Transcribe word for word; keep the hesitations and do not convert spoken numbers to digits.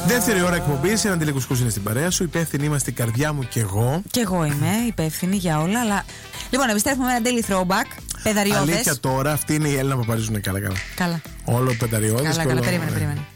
Δεύτερη ώρα εκπομπής, έναν Αντελή είναι στην παρέα σου. Υπεύθυνοι είμαστε η καρδιά μου και εγώ. Και εγώ είμαι υπεύθυνη για όλα, αλλά. Λοιπόν, επιστρέφουμε με ένα Daily Throwback. Πεδαριώδες. Αλήθεια τώρα, αυτή είναι η Έλληνα Παπαρίζου. Καλά, καλά. Καλά. Όλο πεδαριώδες. Καλά, καλά, περίμενε, περίμενε.